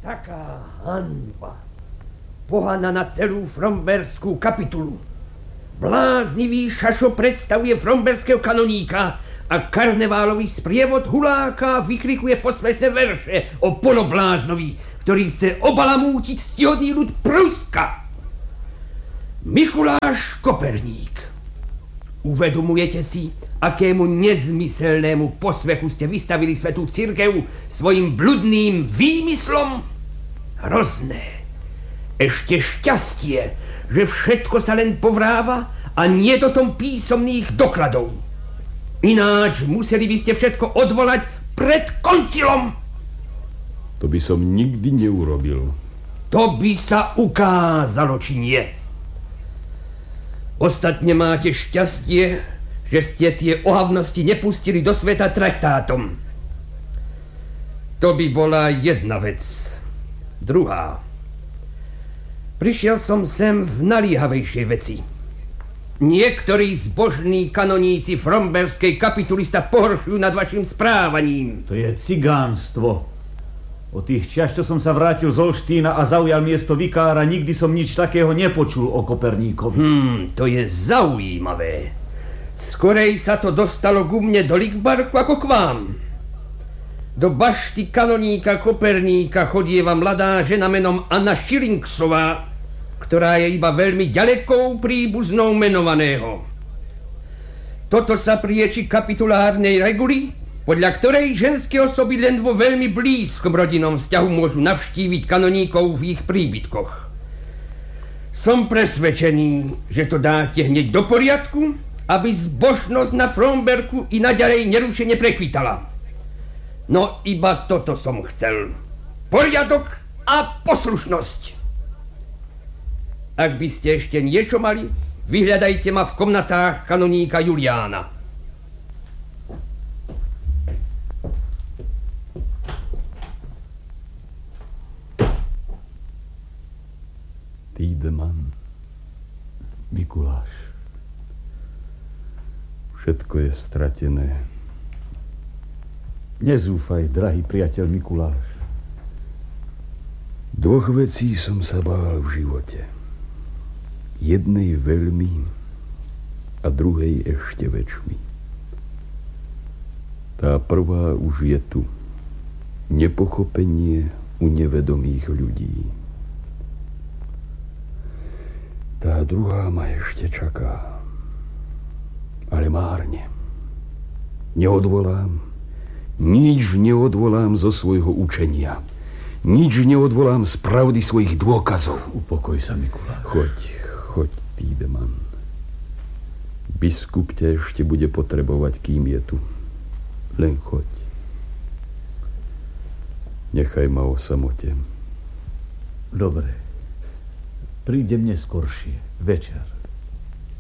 Taká hanba. Pohana na celú fromberskú kapitulu. Bláznivý šašo predstavuje fromberského kanoníka a karneválový sprievod huláka vykrikuje posmešné verše o polobláznovi, ktorý chce obalamútiť ctihodný ľud Pruska. Mikuláš Koperník. Uvedomujete si, akému nezmyselnému posmechu ste vystavili svätú cirkev svojim bludným výmyslom? Hrozné. Ešte šťastie, že všetko sa len povráva a nie do tom písomných dokladov. Ináč museli by ste všetko odvolať pred koncilom. To by som nikdy neurobil. To by sa ukázalo, či nie. Ostatne máte šťastie, že ste tie ohavnosti nepustili do sveta traktátom. To by bola jedna vec. Druhá. Prišiel som sem v naliehavejšej veci. Niektorí zbožní kanoníci fromberskej kapituly sa pohoršujú nad vašim správaním. To je cigánstvo. Od tých čias, čo som sa vrátil z Olštína a zaujal miesto vikára, nikdy som nič takého nepočul o Koperníkovi. To je zaujímavé. Skorej sa to dostalo ku mne do Likbarku ako k vám. Do bašty kanoníka Koperníka chodieva mladá žena menom Anna Šilingsová, ktorá je iba veľmi ďalekou príbuznou menovaného. Toto sa prieči kapitulárnej reguli, podľa ktorej ženské osoby len vo veľmi blízkom rodinnom vzťahu môžu navštíviť kanoníkov v ich príbytkoch. Som presvedčený, že to dáte hneď do poriadku, aby zbožnosť na Fromberku i naďalej nerušene prekvitala. No iba toto som chcel. Poriadok a poslušnosť. Ak by ste ešte niečo mali, vyhľadajte ma v komnatách kanoníka Juliána. Tiedemann, Mikuláš. Všetko je stratené. Nezúfaj, drahý priateľ Mikuláš. Dvoch vecí som sa bál v živote. Jednej veľmi a druhej ešte väčšmi. Tá prvá už je tu. Nepochopenie u nevedomých ľudí. Tá druhá ma ešte čaká. Ale márne. Nič neodvolám zo svojho učenia. Nič neodvolám z pravdy svojich dôkazov. Upokoj sa, Mikuláš. Choď, Tiedemann. Biskup ťa ešte bude potrebovať, kým je tu. Len choď. Nechaj ma o samote. Dobre. Prídem neskoršie, večer.